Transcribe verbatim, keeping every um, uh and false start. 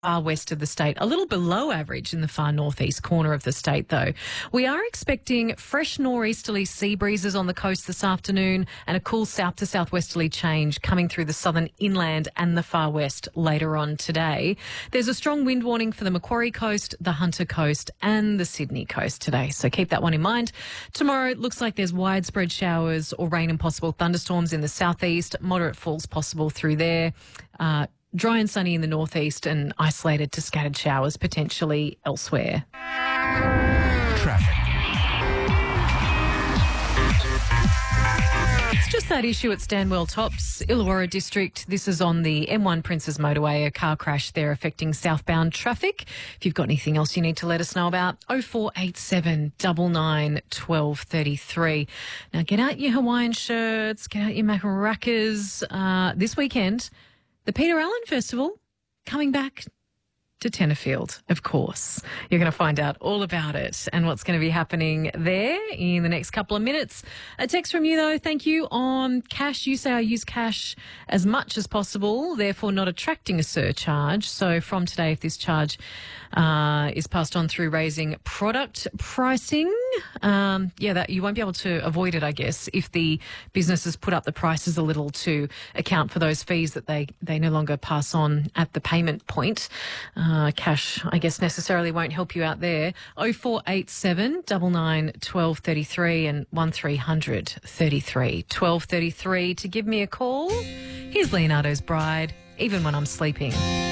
far west of the state, a little below average in the far northeast corner of the state, though. We are expecting fresh nor'easterly sea breezes on the coast this afternoon and a cool south to southwesterly change coming through the southern inland and the far west later on today. There's a strong wind warning for the Macquarie coast, the Hunter coast and the Sydney coast today, so keep that one in mind. Tomorrow, it looks like there's widespread showers or rain and possible thunderstorms in the southeast, moderate falls possible through there. Uh, Dry and sunny in the northeast and isolated to scattered showers potentially elsewhere. Traffic. It's just that issue at Stanwell Tops, Illawarra District. This is on the M one Princes Motorway, a car crash there affecting southbound traffic. If you've got anything else you need to let us know about, oh four eight seven, nine nine, one two three three. Now get out your Hawaiian shirts, get out your maracas. Uh, this weekend, the Peter Allen Festival coming back to Tenterfield, of course. You're going to find out all about it and what's going to be happening there in the next couple of minutes. A text from you, though. Thank you. On cash, you say I use cash as much as possible, therefore not attracting a surcharge. So from today, if this charge uh, is passed on through raising product pricing, um, yeah, that you won't be able to avoid it, I guess, if the businesses put up the prices a little to account for those fees that they, they no longer pass on at the payment point. Uh, Uh, cash, I guess, necessarily won't help you out there. oh four eight seven, nine nine, one two three three and one three hundred, thirty-three, twelve thirty-three to give me a call. Here's Leonardo's Bride, Even When I'm Sleeping.